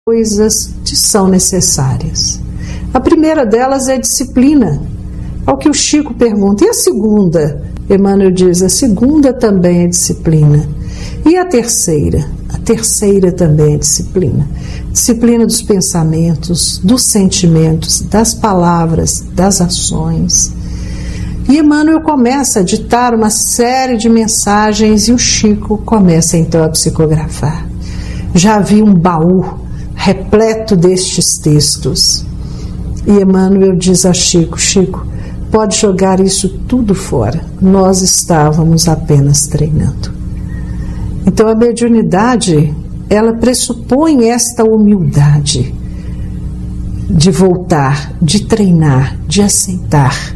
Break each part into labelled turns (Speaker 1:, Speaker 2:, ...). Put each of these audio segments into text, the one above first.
Speaker 1: coisas que são necessárias. A primeira delas é disciplina. Ao que o Chico pergunta, e a segunda? Emmanuel diz, a segunda também é disciplina. E a terceira? A terceira também é disciplina. Disciplina dos pensamentos, dos sentimentos, das palavras, das ações. E Emmanuel começa a ditar uma série de mensagens e o Chico começa então a psicografar. Já havia um baú repleto destes textos. E Emmanuel diz a Chico, Chico, pode jogar isso tudo fora. Nós estávamos apenas treinando. Então a mediunidade, ela pressupõe esta humildade de voltar, de treinar, de aceitar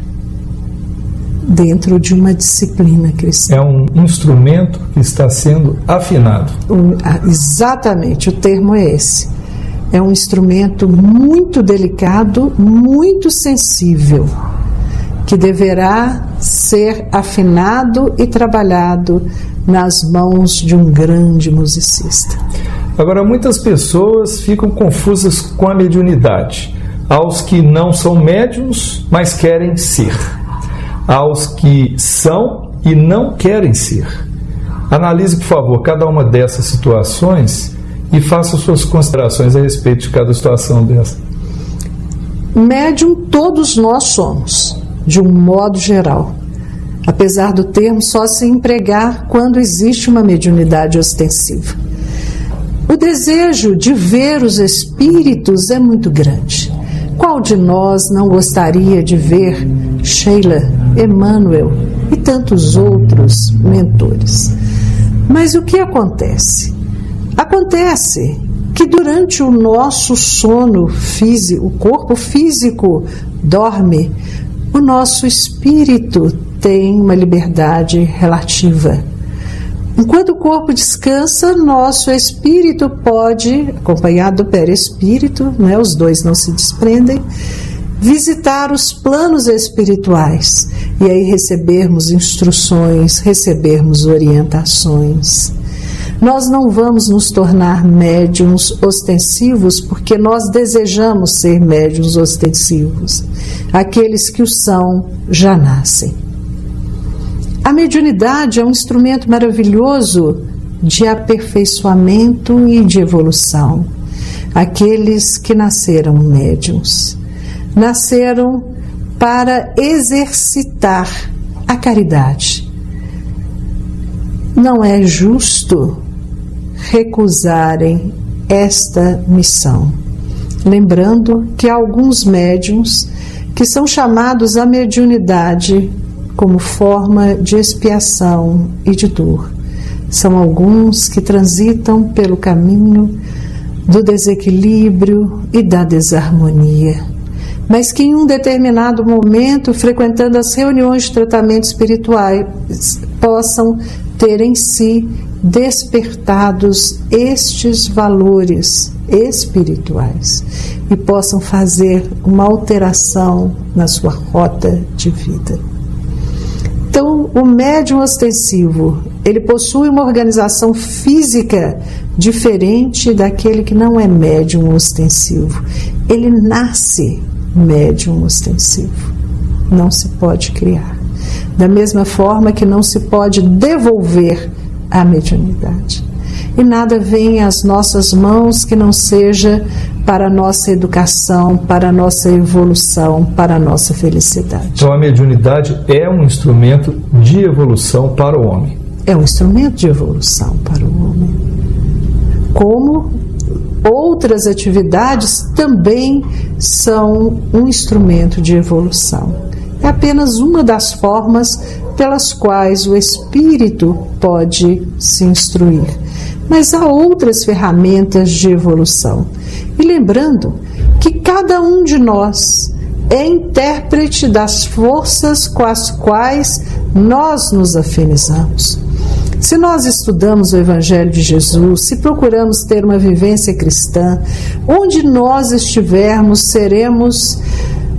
Speaker 1: dentro de uma disciplina cristã.
Speaker 2: É um instrumento que está sendo afinado.
Speaker 1: Exatamente, o termo é esse. É um instrumento muito delicado, muito sensível, que deverá ser afinado e trabalhado nas mãos de um grande musicista.
Speaker 2: Agora, muitas pessoas ficam confusas com a mediunidade. Aos que não são médiuns, mas querem ser. Aos que são e não querem ser. Analise, por favor, cada uma dessas situações e faça suas considerações a respeito de cada situação dessa.
Speaker 1: Médium todos nós somos, de um modo geral. Apesar do termo só se empregar quando existe uma mediunidade ostensiva. O desejo de ver os espíritos é muito grande. Qual de nós não gostaria de ver Sheila, Emmanuel e tantos outros mentores? Mas o que acontece? Acontece que durante o nosso sono físico, o corpo físico dorme, o nosso espírito tem uma liberdade relativa. Enquanto o corpo descansa, nosso espírito pode, acompanhado do perispírito, né, os dois não se desprendem, visitar os planos espirituais e aí recebermos instruções, recebermos orientações. Nós não vamos nos tornar médiuns ostensivos porque nós desejamos ser médiuns ostensivos. Aqueles que o são já nascem. A mediunidade é um instrumento maravilhoso de aperfeiçoamento e de evolução. Aqueles que nasceram médiuns, nasceram para exercitar a caridade. Não é justo recusarem esta missão. Lembrando que há alguns médiuns que são chamados à mediunidade como forma de expiação e de dor. São alguns que transitam pelo caminho do desequilíbrio e da desarmonia, mas que em um determinado momento, frequentando as reuniões de tratamento espirituais, possam ter em si despertados estes valores espirituais e possam fazer uma alteração na sua rota de vida. Então, o médium ostensivo, ele possui uma organização física diferente daquele que não é médium ostensivo. Ele nasce médium ostensivo, não se pode criar. Da mesma forma que não se pode devolver a mediunidade. E nada vem às nossas mãos que não seja para a nossa educação, para a nossa evolução, para a nossa felicidade.
Speaker 2: Então a mediunidade é um instrumento de evolução para o homem.
Speaker 1: É um instrumento de evolução para o homem. Como outras atividades também são um instrumento de evolução. É apenas uma das formas pelas quais o espírito pode se instruir. Mas há outras ferramentas de evolução. E lembrando que cada um de nós é intérprete das forças com as quais nós nos afinizamos. Se nós estudamos o Evangelho de Jesus, se procuramos ter uma vivência cristã, onde nós estivermos, seremos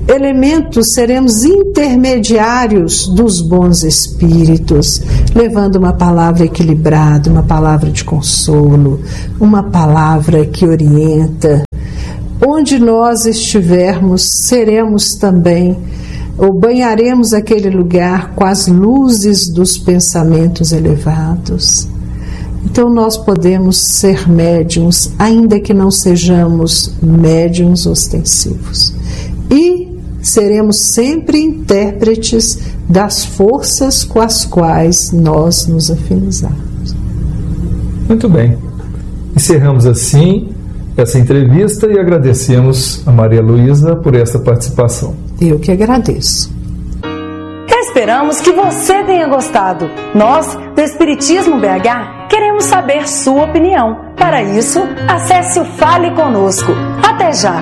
Speaker 1: elementos, seremos intermediários dos bons espíritos, levando uma palavra equilibrada, uma palavra de consolo, uma palavra que orienta. Onde nós estivermos, seremos também, ou banharemos aquele lugar com as luzes dos pensamentos elevados. Então nós podemos ser médiuns, ainda que não sejamos médiuns ostensivos. E seremos sempre intérpretes das forças com as quais nós nos afinizarmos.
Speaker 2: Muito bem. Encerramos assim essa entrevista e agradecemos a Maria Luísa por essa participação.
Speaker 1: Eu que agradeço.
Speaker 3: Esperamos que você tenha gostado. Nós, do Espiritismo BH, queremos saber sua opinião. Para isso, acesse o Fale Conosco. Até já!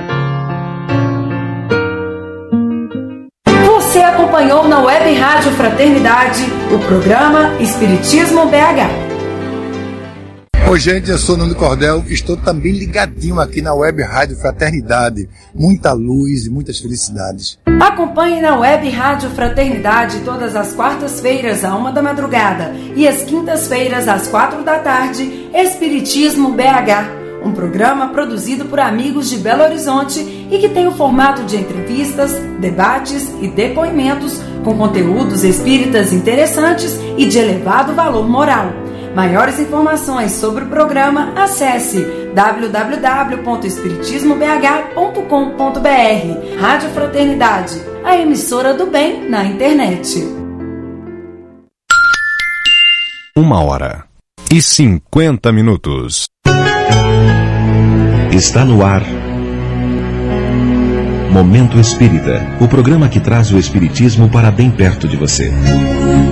Speaker 3: Você acompanhou na Web Rádio Fraternidade o programa Espiritismo BH.
Speaker 4: Oi, gente, eu sou Nuno Cordel, estou também ligadinho aqui na Web Rádio Fraternidade. Muita luz e muitas felicidades.
Speaker 3: Acompanhe na Web Rádio Fraternidade todas as quartas-feiras à 1 da madrugada e às quintas-feiras às 4 da tarde, Espiritismo BH, um programa produzido por amigos de Belo Horizonte e que tem o formato de entrevistas, debates e depoimentos com conteúdos espíritas interessantes e de elevado valor moral. Maiores informações sobre o programa, acesse www.espiritismobh.com.br. Rádio Fraternidade, a emissora do bem na internet.
Speaker 5: 1h50. Está no ar Momento Espírita, o programa que traz o espiritismo para bem perto de você.